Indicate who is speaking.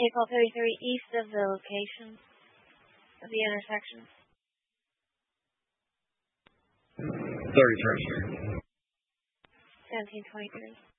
Speaker 1: April 33, east of the location of the intersection.
Speaker 2: 33.
Speaker 1: 1723.